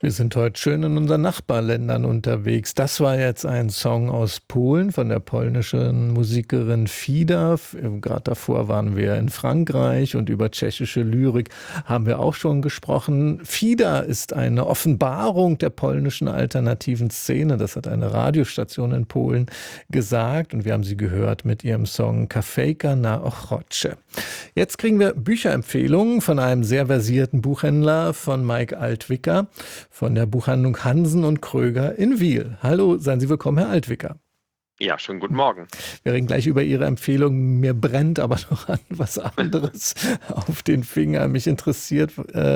Wir sind heute schön in unseren Nachbarländern unterwegs. Das war jetzt ein Song aus Polen von der polnischen Musikerin Fida. Gerade davor waren wir in Frankreich und über tschechische Lyrik haben wir auch schon gesprochen. Fida ist eine Offenbarung der polnischen alternativen Szene. Das hat eine Radiostation in Polen gesagt und wir haben sie gehört mit ihrem Song Kafejka na Ochotce. Jetzt kriegen wir Bücherempfehlungen von einem sehr versierten Buchhändler, von Mike Altwicker von der Buchhandlung Hansen und Kröger in Wiel. Hallo, seien Sie willkommen, Herr Altwicker. Ja, schönen guten Morgen. Wir reden gleich über Ihre Empfehlung. Mir brennt aber noch an was anderes auf den Finger. Mich interessiert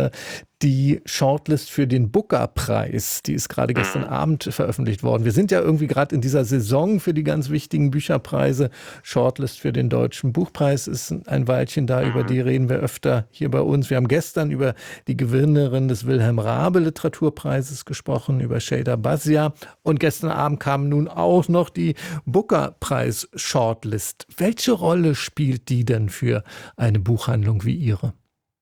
die Shortlist für den Booker-Preis. Die ist gerade gestern Abend veröffentlicht worden. Wir sind ja irgendwie gerade in dieser Saison für die ganz wichtigen Bücherpreise. Shortlist für den Deutschen Buchpreis ist ein Weilchen da. Über die reden wir öfter hier bei uns. Wir haben gestern über die Gewinnerin des Wilhelm Raabe Literaturpreises gesprochen, über Şeyda Bazia. Und gestern Abend kam nun auch noch die Booker-Preis-Shortlist. Welche Rolle spielt die denn für eine Buchhandlung wie Ihre?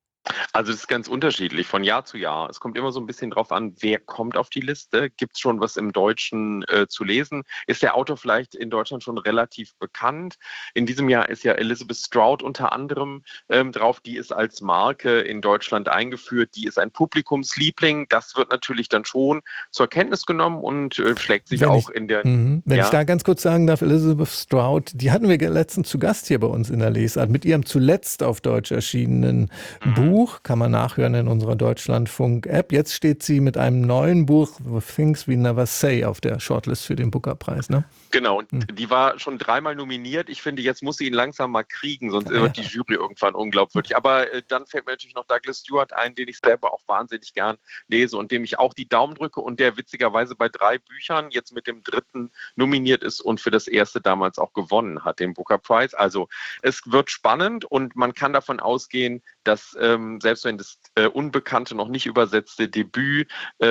Also das ist ganz unterschiedlich von Jahr zu Jahr. Es kommt immer so ein bisschen drauf an, wer kommt auf die Liste. Gibt es schon was im Deutschen zu lesen? Ist der Autor vielleicht in Deutschland schon relativ bekannt? In diesem Jahr ist ja Elizabeth Strout unter anderem drauf. Die ist als Marke in Deutschland eingeführt. Die ist ein Publikumsliebling. Das wird natürlich dann schon zur Kenntnis genommen und schlägt sich in der... Wenn ich da ganz kurz sagen darf, Elizabeth Strout, die hatten wir letztens zu Gast hier bei uns in der Lesart mit ihrem zuletzt auf Deutsch erschienenen Buch. Kann man nachhören in unserer Deutschlandfunk-App. Jetzt steht sie mit einem neuen Buch, Things We Never Say, auf der Shortlist für den Booker-Preis, ne? Genau, und die war schon 3-mal nominiert. Ich finde, jetzt muss sie ihn langsam mal kriegen, sonst wird die Jury irgendwann unglaubwürdig. Aber dann fällt mir natürlich noch Douglas Stewart ein, den ich selber auch wahnsinnig gern lese und dem ich auch die Daumen drücke und der witzigerweise bei 3 Büchern jetzt mit dem 3. nominiert ist und für das erste damals auch gewonnen hat, den Booker-Preis. Also es wird spannend und man kann davon ausgehen, dass selbst wenn das unbekannte, noch nicht übersetzte Debüt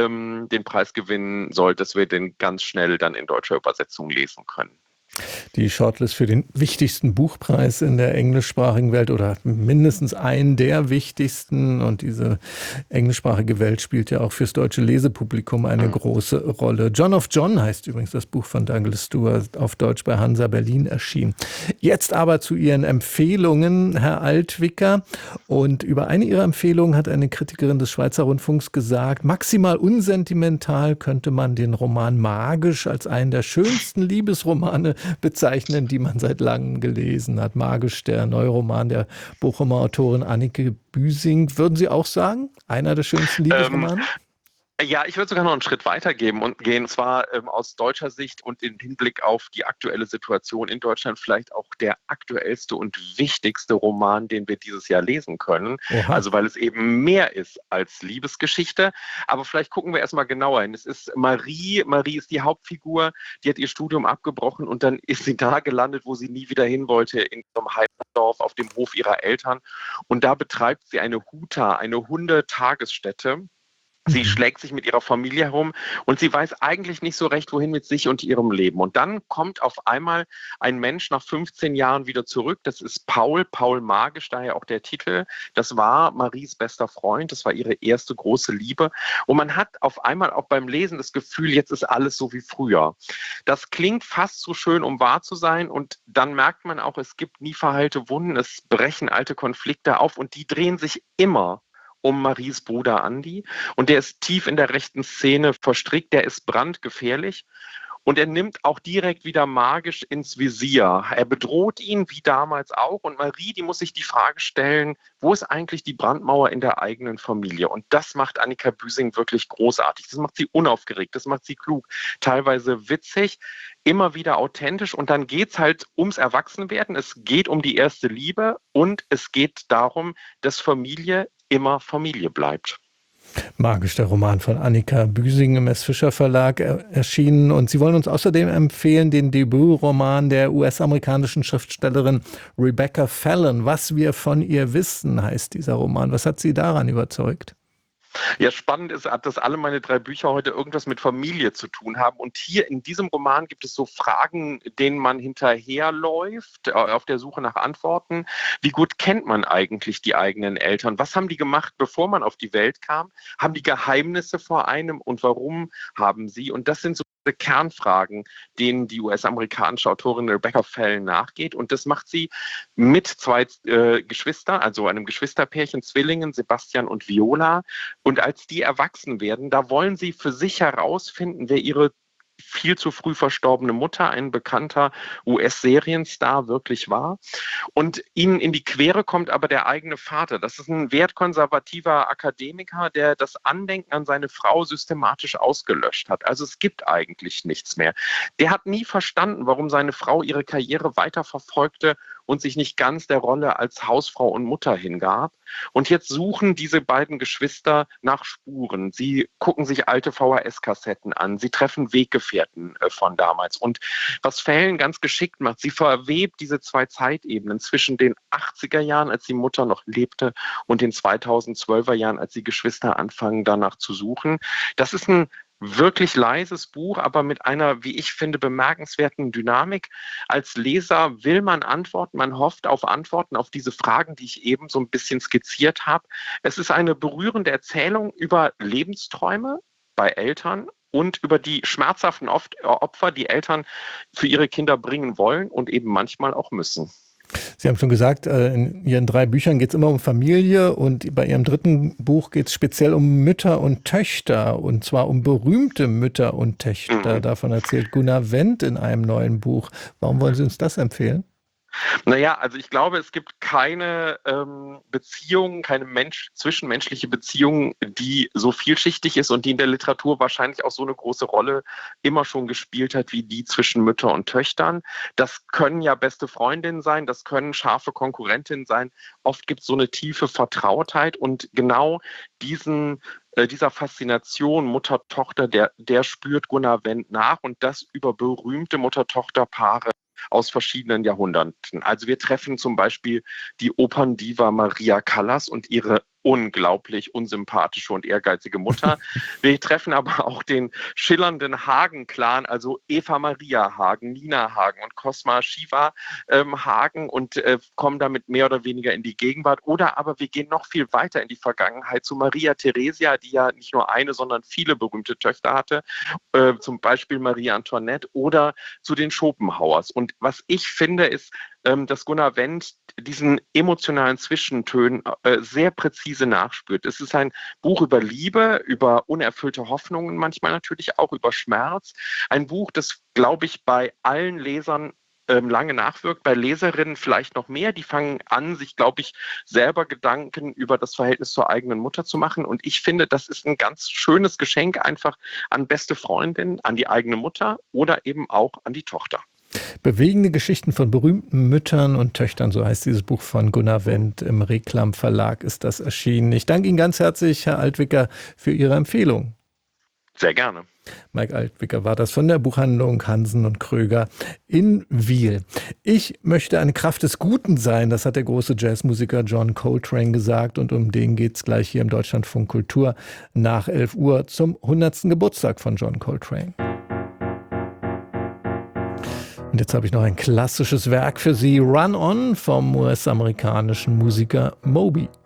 den Preis gewinnen soll, dass wir den ganz schnell dann in deutscher Übersetzung lesen können. Die Shortlist für den wichtigsten Buchpreis in der englischsprachigen Welt oder mindestens einen der wichtigsten. Und diese englischsprachige Welt spielt ja auch fürs deutsche Lesepublikum eine große Rolle. John of John heißt übrigens das Buch von Douglas Stewart, auf Deutsch bei Hansa Berlin erschienen. Jetzt aber zu Ihren Empfehlungen, Herr Altwicker. Und über eine Ihrer Empfehlungen hat eine Kritikerin des Schweizer Rundfunks gesagt, maximal unsentimental könnte man den Roman Magisch als einen der schönsten Liebesromane bezeichnen, die man seit langem gelesen hat. Magisch, der neue Roman der Bochumer Autorin Annike Büsing. Würden Sie auch sagen, einer der schönsten Liebesromane? Ja, ich würde sogar noch einen Schritt weiter gehen, und zwar aus deutscher Sicht und im Hinblick auf die aktuelle Situation in Deutschland vielleicht auch der aktuellste und wichtigste Roman, den wir dieses Jahr lesen können. Oha. Also weil es eben mehr ist als Liebesgeschichte. Aber vielleicht gucken wir erstmal genauer hin. Es ist Marie. Marie ist die Hauptfigur. Die hat ihr Studium abgebrochen und dann ist sie da gelandet, wo sie nie wieder hin wollte, in so einem Heimatdorf auf dem Hof ihrer Eltern. Und da betreibt sie eine Huta, eine Hundetagesstätte. Sie schlägt sich mit ihrer Familie herum und sie weiß eigentlich nicht so recht, wohin mit sich und ihrem Leben. Und dann kommt auf einmal ein Mensch nach 15 Jahren wieder zurück. Das ist Paul Magisch, daher auch der Titel. Das war Maries bester Freund. Das war ihre erste große Liebe. Und man hat auf einmal auch beim Lesen das Gefühl, jetzt ist alles so wie früher. Das klingt fast zu schön, um wahr zu sein. Und dann merkt man auch, es gibt nie verheilte Wunden. Es brechen alte Konflikte auf und die drehen sich immer um Maries Bruder Andi. Und der ist tief in der rechten Szene verstrickt, der ist brandgefährlich. Und er nimmt auch direkt wieder Magisch ins Visier. Er bedroht ihn, wie damals auch. Und Marie, die muss sich die Frage stellen, wo ist eigentlich die Brandmauer in der eigenen Familie? Und das macht Annike Büsing wirklich großartig. Das macht sie unaufgeregt, das macht sie klug, teilweise witzig, immer wieder authentisch. Und dann geht es halt ums Erwachsenwerden. Es geht um die erste Liebe und es geht darum, dass Familie immer Familie bleibt. Magisch, der Roman von Annike Büsing im S. Fischer Verlag erschienen. Und Sie wollen uns außerdem empfehlen den Debütroman der US-amerikanischen Schriftstellerin Rebecca Fallon. Was wir von ihr wissen, heißt dieser Roman. Was hat Sie daran überzeugt? Ja, spannend ist, dass alle meine 3 Bücher heute irgendwas mit Familie zu tun haben. Und hier in diesem Roman gibt es so Fragen, denen man hinterherläuft, auf der Suche nach Antworten. Wie gut kennt man eigentlich die eigenen Eltern? Was haben die gemacht, bevor man auf die Welt kam? Haben die Geheimnisse vor einem und warum haben sie? Und das sind so Kernfragen, denen die US-amerikanische Autorin Rebecca Fell nachgeht. Und das macht sie mit 2 Geschwistern, also einem Geschwisterpärchen, Zwillingen, Sebastian und Viola. Und als die erwachsen werden, da wollen sie für sich herausfinden, wer ihre viel zu früh verstorbene Mutter, ein bekannter US-Serienstar, wirklich war. Und ihnen in die Quere kommt aber der eigene Vater. Das ist ein wertkonservativer Akademiker, der das Andenken an seine Frau systematisch ausgelöscht hat. Also es gibt eigentlich nichts mehr. Der hat nie verstanden, warum seine Frau ihre Karriere weiterverfolgte und sich nicht ganz der Rolle als Hausfrau und Mutter hingab. Und jetzt suchen diese beiden Geschwister nach Spuren. Sie gucken sich alte VHS-Kassetten an. Sie treffen Weggefährten von damals. Und was Fällen ganz geschickt macht, sie verwebt diese 2 Zeitebenen zwischen den 80er Jahren, als die Mutter noch lebte, und den 2012er Jahren, als die Geschwister anfangen, danach zu suchen. Das ist ein wirklich leises Buch, aber mit einer, wie ich finde, bemerkenswerten Dynamik. Als Leser will man Antworten, man hofft auf Antworten auf diese Fragen, die ich eben so ein bisschen skizziert habe. Es ist eine berührende Erzählung über Lebensträume bei Eltern und über die schmerzhaften Opfer, die Eltern für ihre Kinder bringen wollen und eben manchmal auch müssen. Sie haben schon gesagt, in Ihren 3 Büchern geht es immer um Familie und bei Ihrem 3. Buch geht es speziell um Mütter und Töchter und zwar um berühmte Mütter und Töchter. Davon erzählt Gunnar Wendt in einem neuen Buch. Warum wollen Sie uns das empfehlen? Naja, also ich glaube, es gibt keine Beziehung, keine zwischenmenschliche Beziehung, die so vielschichtig ist und die in der Literatur wahrscheinlich auch so eine große Rolle immer schon gespielt hat, wie die zwischen Mütter und Töchtern. Das können ja beste Freundinnen sein, das können scharfe Konkurrentinnen sein. Oft gibt es so eine tiefe Vertrautheit und genau dieser Faszination Mutter-Tochter, der spürt Gunnar Wendt nach und das über berühmte Mutter-Tochter-Paare aus verschiedenen Jahrhunderten. Also wir treffen zum Beispiel die Operndiva Maria Callas und ihre unglaublich unsympathische und ehrgeizige Mutter. Wir treffen aber auch den schillernden Hagen-Clan, also Eva Maria Hagen, Nina Hagen und Cosma Shiva Hagen und kommen damit mehr oder weniger in die Gegenwart. Oder aber wir gehen noch viel weiter in die Vergangenheit zu Maria Theresia, die ja nicht nur eine, sondern viele berühmte Töchter hatte, zum Beispiel Marie Antoinette oder zu den Schopenhauers. Und was ich finde, ist, dass Gunnar Wendt diesen emotionalen Zwischentönen sehr präzise nachspürt. Es ist ein Buch über Liebe, über unerfüllte Hoffnungen, manchmal natürlich auch über Schmerz. Ein Buch, das, glaube ich, bei allen Lesern lange nachwirkt, bei Leserinnen vielleicht noch mehr. Die fangen an, sich, glaube ich, selber Gedanken über das Verhältnis zur eigenen Mutter zu machen. Und ich finde, das ist ein ganz schönes Geschenk einfach an beste Freundinnen, an die eigene Mutter oder eben auch an die Tochter. Bewegende Geschichten von berühmten Müttern und Töchtern, so heißt dieses Buch von Gunnar Wendt. Im Reklam Verlag ist das erschienen. Ich danke Ihnen ganz herzlich, Herr Altwicker, für Ihre Empfehlung. Sehr gerne. Mike Altwicker war das von der Buchhandlung Hansen und Kröger in Wiel. Ich möchte eine Kraft des Guten sein, das hat der große Jazzmusiker John Coltrane gesagt und um den geht es gleich hier im Deutschlandfunk Kultur nach 11 Uhr zum 100. Geburtstag von John Coltrane. Und jetzt habe ich noch ein klassisches Werk für Sie, Run On vom US-amerikanischen Musiker Moby.